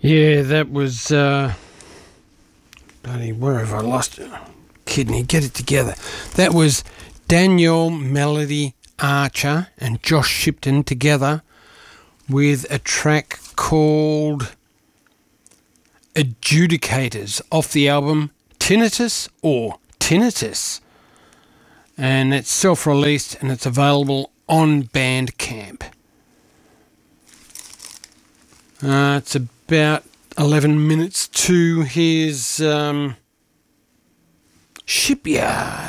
Yeah, that was bloody, where have I lost it? Kidney, get it together. That was Danielle Melody Archer and Josh Shipton together with a track called Adjudicators off the album Tinnitus or Tinnitus. And it's self-released and it's available on Bandcamp. It's about 11 minutes to his Shipyard.